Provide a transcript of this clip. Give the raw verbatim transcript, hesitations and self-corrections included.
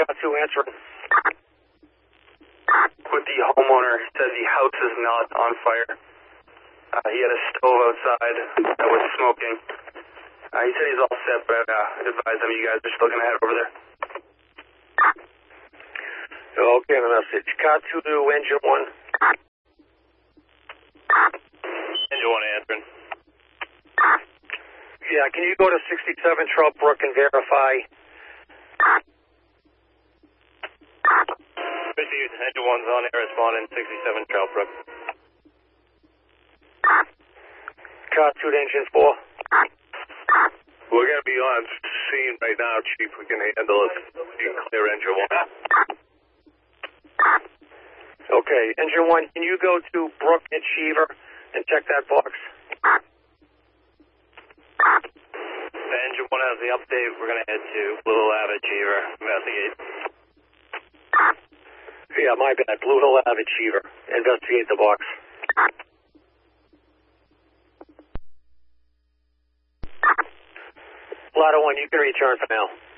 car two answering. With the homeowner, says the house is not on fire. Uh, he had a stove outside that was smoking. Uh, he said he's all set, but uh, advise him you guys are still going to head over there. Okay, the message. Car two to engine one. Engine one answering. Yeah, can you go to sixty-seven Troutbrook and verify? Received. Engine one's on air, responding sixty-seven Troutbrook. Car two to engine four. We're going to be on scene right now, Chief. We can handle it. You can clear engine one. Okay, engine one, can you go to Brook and Cheever and check that box? The engine one has the update. We're going to head to Blue Lab at Cheever. Investigate. Yeah, my bad. Blue Hill Ave, Cheever. Investigate the box. Ladder one, you can return for now.